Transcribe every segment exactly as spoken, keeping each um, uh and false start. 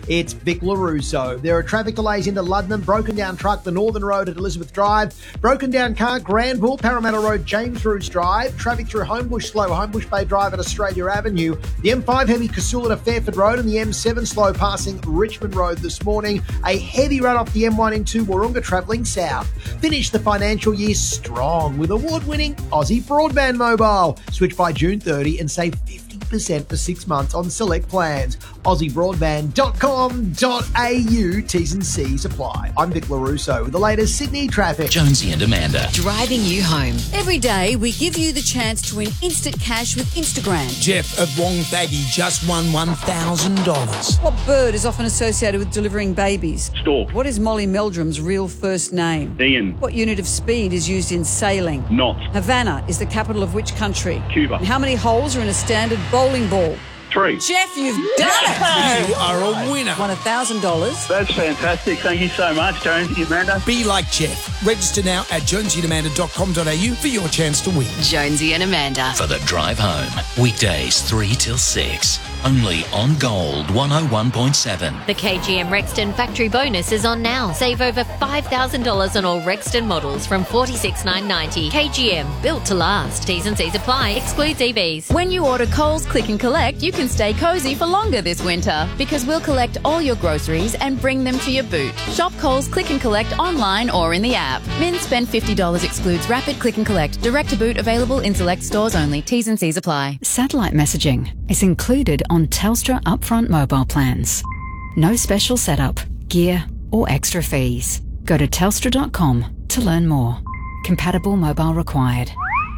It's Vic LaRusso. There are traffic delays into Luddenham, broken down truck, the Northern Road at Elizabeth Drive, broken down car, Granville, Parramatta Road, James Roos Drive, traffic through Homebush slow, Homebush Bay Drive at Australia Avenue, the M five heavy Casula to Fairford Road, and the M seven slow passing Richmond Road this morning. A heavy run off the M one into Wahroonga travelling south. Finish the financial year strong with award-winning Aussie Broadband Mobile. Switch by June thirtieth and save fifty percent for six months on select plans. aussie broadband dot com dot a u. T's and C's apply. I'm Vic LaRusso with the latest Sydney traffic. Jonesy and Amanda. Driving you home. Every day we give you the chance to win instant cash with Instagram. Jeff of Wonthaggi just won one thousand dollars. What bird is often associated with delivering babies? Stork. What is Molly Meldrum's real first name? Ian. What unit of speed is used in sailing? Knot. Havana is the capital of which country? Cuba. And how many holes are in a standard bowling ball? Three. Jeff, you've done it! You are a winner. Won one thousand dollars. That's fantastic. Thank you so much, Jonesy and Amanda. Be like Jeff. Register now at jonesy and amanda dot com dot a u for your chance to win. Jonesy and Amanda. For the drive home. Weekdays three till six. Only on Gold one oh one point seven. The K G M Rexton factory bonus is on now. Save over five thousand dollars on all Rexton models from forty-six thousand nine hundred ninety dollars. K G M, built to last. T's and C's apply. Excludes E Vs. When you order Coles Click and Collect, you can stay cosy for longer this winter because we'll collect all your groceries and bring them to your boot. Shop Coles Click and Collect online or in the app. Min spend fifty dollars excludes rapid click and collect. Direct to boot available in select stores only. T's and C's apply. Satellite messaging is included on Telstra upfront mobile plans. No special setup, gear or extra fees. Go to telstra dot com to learn more. Compatible mobile required.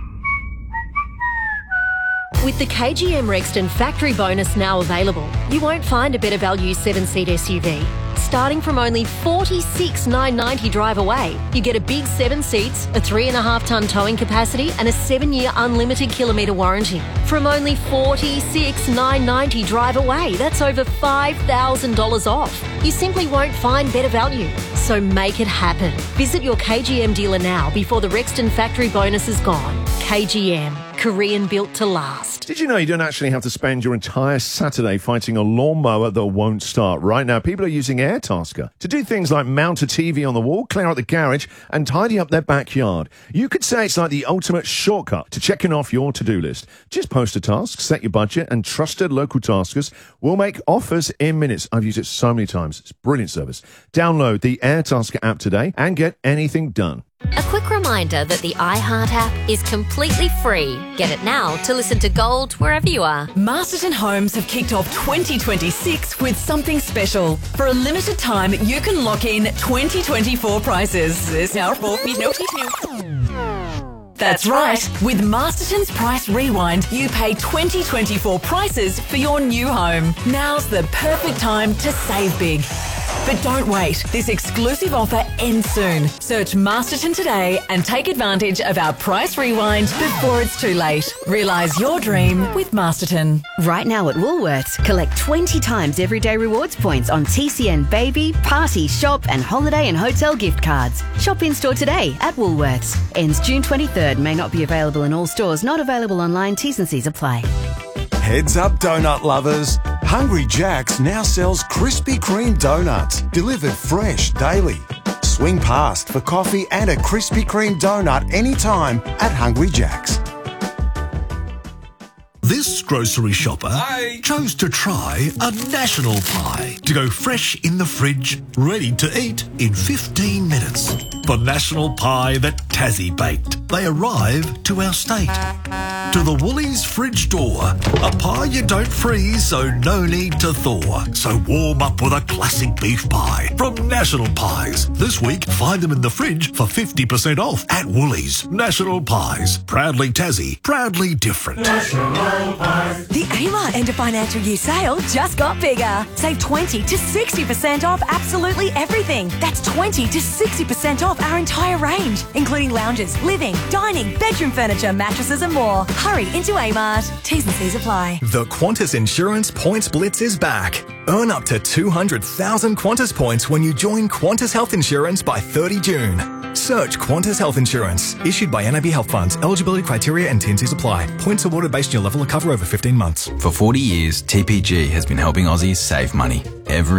With the K G M Rexton factory bonus now available, you won't find a better value seven-seat S U V. Starting from only forty-six thousand nine hundred ninety dollars drive away, you get a big seven seats, a three and a half tonne towing capacity and a seven-year unlimited kilometre warranty. From only forty-six thousand nine hundred ninety dollars drive away, that's over five thousand dollars off. You simply won't find better value. So make it happen. Visit your K G M dealer now before the Rexton factory bonus is gone. K G M, Korean built to last. Did you know you don't actually have to spend your entire Saturday fighting a lawnmower that won't start? Right now, people are using AirTasker to do things like mount a T V on the wall, clear out the garage, and tidy up their backyard. You could say it's like the ultimate shortcut to checking off your to-do list. Just post a task, set your budget, and trusted local taskers will make offers in minutes. I've used it so many times. It's a brilliant service. Download the AirTasker app today and get anything done. A quick reminder that the iHeart app is completely free. Get it now to listen to Gold wherever you are. Masterton Homes have kicked off twenty twenty-six with something special. For a limited time, you can lock in twenty twenty-four prices. There's now four That's right. With Masterton's Price Rewind, you pay twenty twenty-four prices for your new home. Now's the perfect time to save big. But don't wait. This exclusive offer ends soon. Search Masterton today and take advantage of our Price Rewind before it's too late. Realise your dream with Masterton. Right now at Woolworths, collect twenty times everyday rewards points on T C N baby, party, shop and holiday and hotel gift cards. Shop in-store today at Woolworths. Ends June twenty-third. May not be available in all stores. Not available online. T's and C's apply. Heads up, donut lovers. Hungry Jack's now sells Krispy Kreme donuts, delivered fresh daily. Swing past for coffee and a Krispy Kreme donut anytime at Hungry Jack's. This grocery shopper Hi. chose to try a national pie to go fresh in the fridge, ready to eat in fifteen minutes. For national pie that Tassie baked, they arrive to our state. To the Woolies fridge door, a pie you don't freeze, so no need to thaw. So warm up with a classic beef pie from National Pies. This week, find them in the fridge for fifty percent off at Woolies. National Pies, proudly Tassie, proudly different. The Amart end of financial year sale just got bigger. Save twenty to sixty percent off absolutely everything. That's twenty to sixty percent off our entire range, including lounges, living, dining, bedroom furniture, mattresses and more. Hurry into Amart. T's and C's apply. The Qantas Insurance Points Blitz is back. Earn up to two hundred thousand Qantas points when you join Qantas Health Insurance by thirty June. Search Qantas Health Insurance. Issued by N A B Health Funds. Eligibility criteria and T and Cs apply. Points awarded based on your level of cover over fifteen months. For forty years, T P G has been helping Aussies save money every